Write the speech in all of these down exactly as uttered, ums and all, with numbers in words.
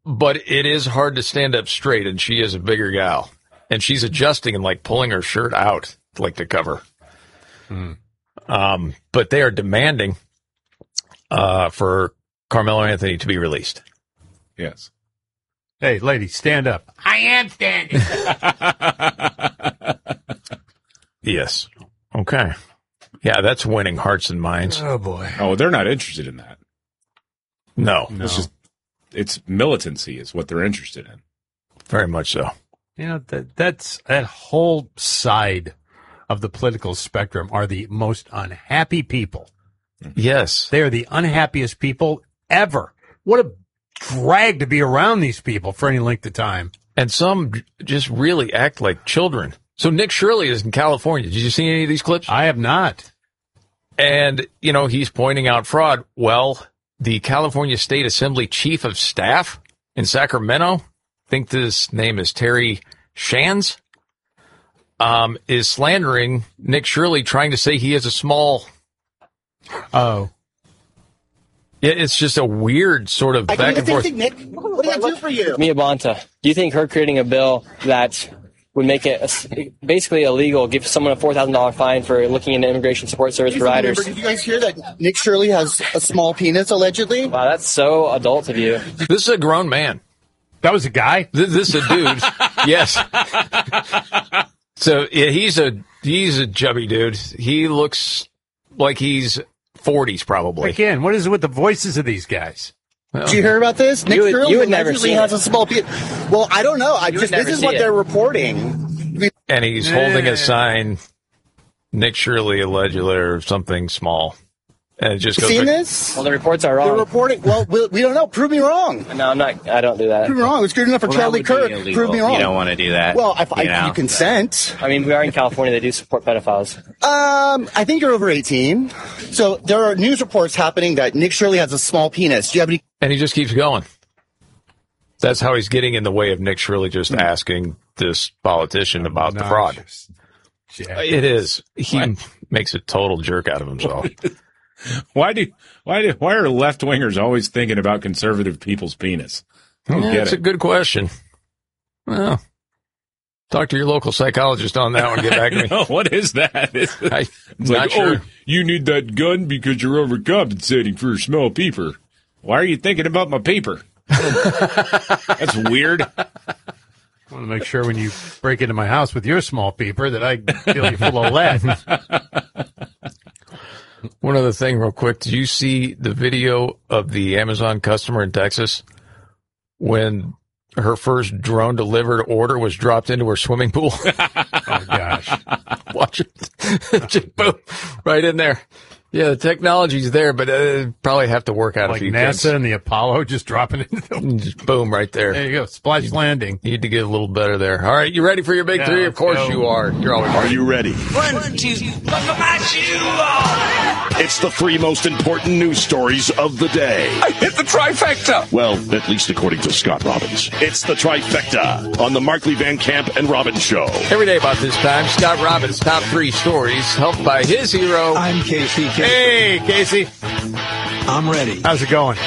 but it is hard to stand up straight, and she is a bigger gal. And she's adjusting and, like, pulling her shirt out, like, to cover. Hmm. Um, but they are demanding uh, for Carmelo Anthony to be released. Yes. Hey, lady, stand up. I am standing. Yes. Okay. Yeah, that's winning hearts and minds. Oh, boy. Oh, they're not interested in that. No. No. It's just, it's militancy is what they're interested in. Very much so. You know, that that's that whole side of the political spectrum are the most unhappy people. Yes. They are the unhappiest people ever. What a drag to be around these people for any length of time. And some just really act like children. So Nick Shirley is in California. Did you see any of these clips? I have not. And, you know, he's pointing out fraud. Well, the California State Assembly Chief of Staff in Sacramento, I think this name is Terry Shands, um, is slandering Nick Shirley, trying to say he is a small. Oh. Yeah, it's just a weird sort of back and forth. Nick, what did I do for you? Mia Bonta, do you think her creating a bill that would make it a, basically illegal, give someone a four thousand dollars fine for looking into immigration support service providers? Remember, did you guys hear that Nick Shirley has a small penis, allegedly? Wow, that's so adult of you. This is a grown man. That was a guy? This, this is a dude. Yes. So yeah, he's a he's a chubby dude. He looks like he's forties probably. Again, what is it with the voices of these guys? Well, Did you hear about this? Nick You would- Shirley you would never allegedly see has it. a small penis. Well, I don't know. I You would just never this is see what it. they're reporting. and he's holding a sign, Nick Shirley allegedly, or something small. And it just goes Seen back- this? Well, the reports are They're wrong. reporting. Well, we, we don't know. Prove me wrong. No, I'm not. I don't do that. Prove me wrong. It's good enough for Well, Charlie that would Kirk. be illegal. Prove me wrong. You don't want to do that. Well, if I, you know? you consent. I mean, we are in California. They do support pedophiles. Um, I think you're over eighteen. So there are news reports happening that Nick Shirley has a small penis. Do you have any? And he just keeps going. That's how he's getting in the way of Nick Shirley just asking this politician about the fraud. It is. He makes a total jerk out of himself. Why do why do why are left wingers always thinking about conservative people's penis? I don't Yeah, get that's it. a good question. Well, talk to your local psychologist on that one. Get back to me. No, what is that? It's, I, it's not like, sure. oh, you need that gun because you're overcompensating for a small peeper. Why are you thinking about my peeper? That's weird. I want to make sure when you break into my house with your small peeper that I feel you full of lead. One other thing real quick. Did you see the video of the Amazon customer in Texas when her first drone delivered order was dropped into her swimming pool? Oh, gosh. Watch it. Just boom, right in there. Yeah, the technology's there, but uh, probably have to work out Like a few NASA things. and the Apollo just dropping it. Just boom, right there. There you go. Splash landing. Need to get a little better there. All right, you ready for your big Yeah, three? Of let's course go. you are. You're always Are you ready? One, two, buckle my shoe on. It's the three most important news stories of the day. I hit the trifecta. Well, at least according to Scott Robbins. It's the trifecta on the Markley Van Camp and Robbins Show. Every day about this time, Scott Robbins' top three stories, helped by his hero. I'm Casey. Hey, Casey. I'm ready. How's it going?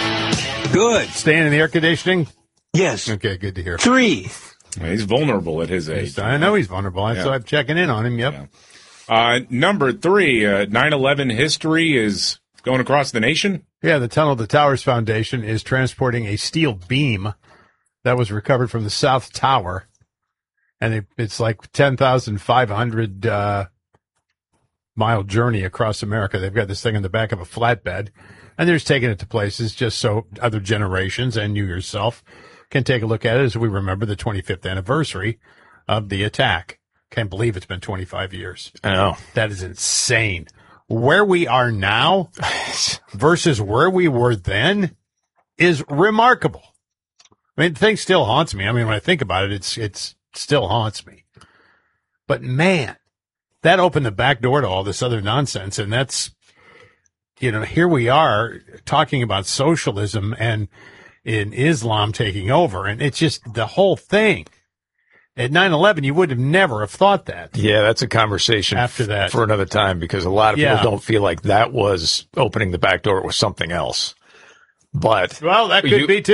Good. Staying in the air conditioning? Yes. Okay, good to hear. Three. He's vulnerable at his age. I know he's vulnerable, Yeah. so I'm checking in on him. Yep. Yeah. Uh, number three, uh, nine eleven history is going across the nation. Yeah, the Tunnel to Towers Foundation is transporting a steel beam that was recovered from the South Tower. And it, it's like ten thousand five hundred uh, mile journey across America. They've got this thing in the back of a flatbed, and they're just taking it to places just so other generations and you yourself can take a look at it as we remember the twenty-fifth anniversary of the attack. Can't believe it's been twenty-five years. I know. That is insane. Where we are now versus where we were then is remarkable. I mean, the thing still haunts me. I mean, when I think about it, it's, it's still haunts me. But man, that opened the back door to all this other nonsense. And that's, you know, here we are talking about socialism and in Islam taking over. And it's just the whole thing. At nine eleven, you would have never have thought that. Yeah, that's a conversation After that. for another time, because a lot of Yeah. people don't feel like that was opening the back door. It was something else. But Well, that could you- be too.